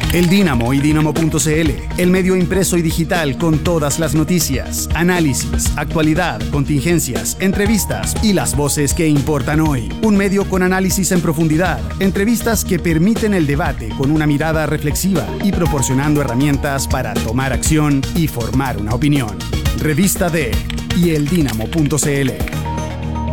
El Dínamo y Dínamo.cl, el medio impreso y digital con todas las noticias, análisis, actualidad, contingencias, entrevistas y las voces que importan hoy. Un medio con análisis en profundidad, entrevistas que permiten el debate con una mirada reflexiva y proporcionando herramientas para tomar acción y formar una opinión. Revista de y eldinamo.cl.